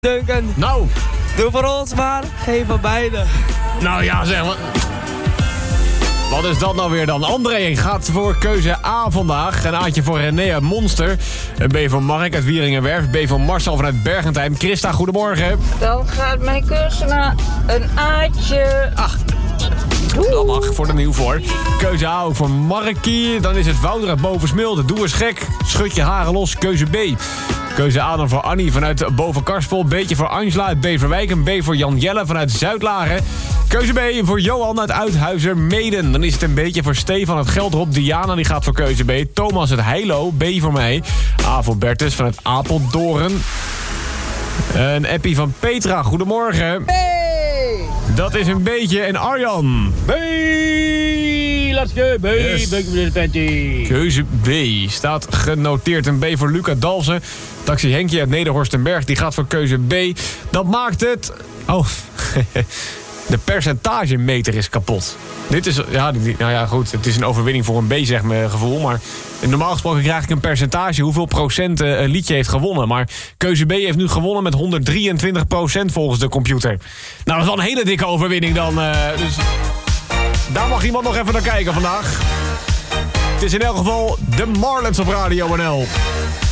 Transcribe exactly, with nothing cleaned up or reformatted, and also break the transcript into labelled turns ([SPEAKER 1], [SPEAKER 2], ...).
[SPEAKER 1] Duncan,
[SPEAKER 2] Nou,
[SPEAKER 1] doe voor ons maar, geen van beide.
[SPEAKER 2] nou ja zeg, wat, wat is dat nou weer dan? André gaat voor keuze A vandaag. Een A'tje voor René uit Monster. Een B voor Mark uit Wieringenwerf. B voor Marcel vanuit Bergentheim. Christa, goedemorgen.
[SPEAKER 3] Dan gaat mijn keuze naar een A'tje.
[SPEAKER 2] Ach, dat mag voor de nieuw voor. Keuze A ook voor Markie. Dan is het Wouter uit Bovensmilde. Doe eens gek. Schud je haren los. Keuze B. Keuze A dan voor Annie vanuit Bovenkarspel. B'tje voor Angela uit Beverwijk. Een B voor Jan Jelle vanuit Zuidlaren. Keuze B voor Johan uit Uithuizermeeden. Dan is het een beetje voor Stefan uit Geldrop. Diana die gaat voor keuze B. Thomas uit Heilo. B voor mij. A voor Bertus vanuit Apeldoorn. Een appie van Petra. Goedemorgen.
[SPEAKER 4] Hey!
[SPEAKER 2] Dat is een beetje. En Arjan.
[SPEAKER 4] B! Let's go! B!
[SPEAKER 2] Yes.
[SPEAKER 4] Yes. Patty.
[SPEAKER 2] Keuze B staat genoteerd. Een B voor Luca Dalsen. Taxi Henkje uit Nederhorstenberg. Die gaat voor keuze B. Dat maakt het... Oh, de percentagemeter is kapot. Dit is... Ja, die- nou ja, goed. Het is een overwinning voor een B, zeg mijn gevoel. Maar normaal gesproken krijg ik een percentage... hoeveel procent eh, een liedje heeft gewonnen. Maar keuze B heeft nu gewonnen met honderddrieëntwintig procent volgens de computer. Nou, dat is wel een hele dikke overwinning dan. eh, dus daar mag iemand nog even naar kijken vandaag. Het is in elk geval de Marlins op Radio N L.